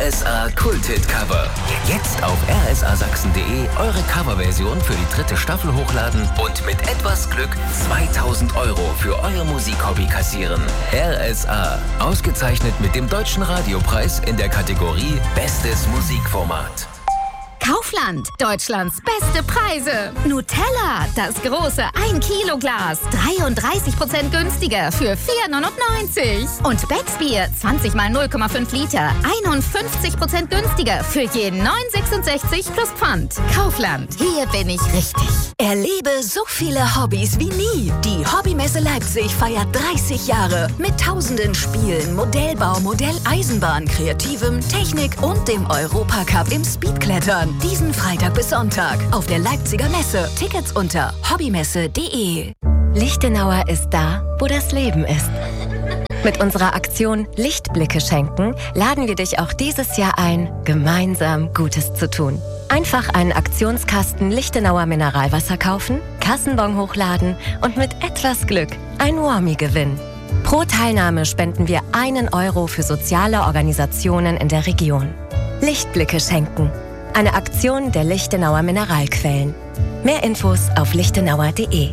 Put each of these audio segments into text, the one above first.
RSA Kulthit-Cover. Jetzt auf rsasachsen.de eure Coverversion für die 3. Staffel hochladen und mit etwas Glück 2.000 € für euer Musikhobby kassieren. RSA, ausgezeichnet mit dem Deutschen Radiopreis in der Kategorie Bestes Musikformat. Kaufland, Deutschlands beste Preise. Nutella, das große 1-Kilo-Glas, 33% günstiger für 4,99 €. Und Becksbier, 20 mal 0,5 Liter, 51% günstiger für jeden 9,66 plus Pfand. Kaufland, hier bin ich richtig. Erlebe so viele Hobbys wie nie. Die Hobbymesse Leipzig feiert 30 Jahre mit tausenden Spielen, Modellbau, Modelleisenbahn, Kreativem, Technik und dem Europacup im Speedklettern. Diesen Freitag bis Sonntag auf der Leipziger Messe. Tickets unter hobbymesse.de. Lichtenauer ist da, wo das Leben ist. Mit unserer Aktion Lichtblicke schenken laden wir dich auch dieses Jahr ein, gemeinsam Gutes zu tun. Einfach einen Aktionskasten Lichtenauer Mineralwasser kaufen, Kassenbon hochladen und mit etwas Glück ein Warmie gewinnen. Pro Teilnahme spenden wir 1 € für soziale Organisationen in der Region. Lichtblicke schenken. Eine Aktion der Lichtenauer Mineralquellen. Mehr Infos auf lichtenauer.de.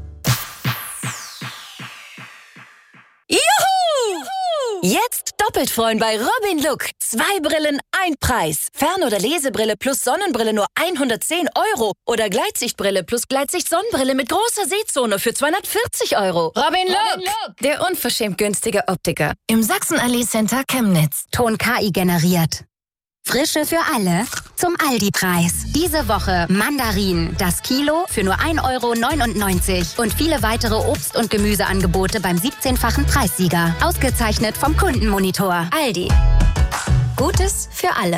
Jetzt doppelt freuen bei Robin Look. 2 Brillen, 1 Preis. Fern- oder Lesebrille plus Sonnenbrille nur 110 € oder Gleitsichtbrille plus Gleitsicht-Sonnenbrille mit großer Sehzone für 240 €. Robin Look, der unverschämt günstige Optiker. Im Sachsenallee Center Chemnitz. Ton KI generiert. Frische für alle zum Aldi-Preis. Diese Woche Mandarinen, das Kilo für nur 1,99 € und viele weitere Obst- und Gemüseangebote beim 17-fachen Preissieger. Ausgezeichnet vom Kundenmonitor. Aldi. Gutes für alle.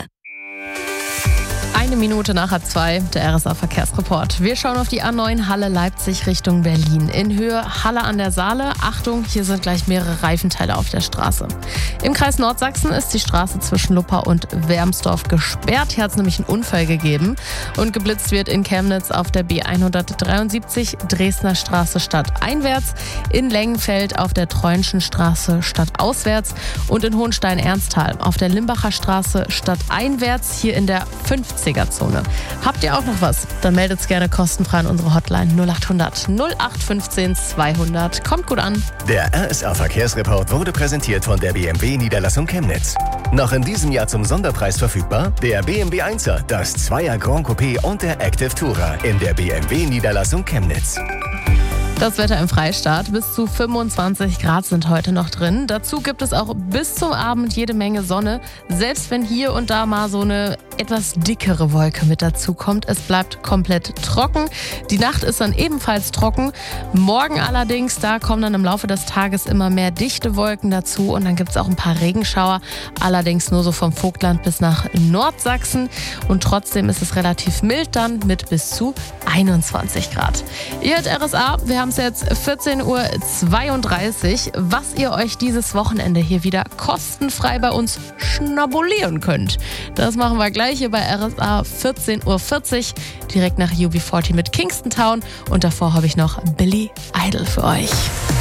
1 Minute nach 2, der RSA-Verkehrsreport. Wir schauen auf die A9 Halle Leipzig Richtung Berlin. In Höhe Halle an der Saale. Achtung, hier sind gleich mehrere Reifenteile auf der Straße. Im Kreis Nordsachsen ist die Straße zwischen Luppa und Wermsdorf gesperrt. Hier hat es nämlich einen Unfall gegeben. Und geblitzt wird in Chemnitz auf der B173 Dresdner Straße stadteinwärts, in Lengenfeld auf der Treuenschen Straße stadtauswärts und in Hohenstein-Ernsthal auf der Limbacher Straße stadteinwärts, hier in der 50er-Zone. Habt ihr auch noch was? Dann meldet's gerne kostenfrei an unsere Hotline 0800 0815 200. Kommt gut an. Der RSA-Verkehrsreport wurde präsentiert von der BMW Niederlassung Chemnitz. Noch in diesem Jahr zum Sonderpreis verfügbar der BMW 1er, das 2er Grand Coupé und der Active Tourer in der BMW Niederlassung Chemnitz. Das Wetter im Freistaat. Bis zu 25 Grad sind heute noch drin. Dazu gibt es auch bis zum Abend jede Menge Sonne. Selbst wenn hier und da mal so eine etwas dickere Wolke mit dazu kommt. Es bleibt komplett trocken. Die Nacht ist dann ebenfalls trocken. Morgen allerdings, da kommen dann im Laufe des Tages immer mehr dichte Wolken dazu. Und dann gibt es auch ein paar Regenschauer. Allerdings nur so vom Vogtland bis nach Nordsachsen. Und trotzdem ist es relativ mild dann mit bis zu 21 Grad. Ihr hört RSA, wir haben es jetzt 14:32 Uhr. Was ihr euch dieses Wochenende hier wieder kostenfrei bei uns schnabulieren könnt. Das machen wir gleich hier bei RSA 14:40 Uhr, direkt nach UB40 mit Kingston Town. Und davor habe ich noch Billy Idol für euch.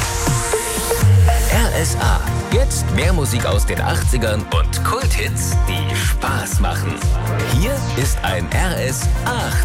RSA. Jetzt mehr Musik aus den 80ern und Kulthits, die Spaß machen. Hier ist ein RS8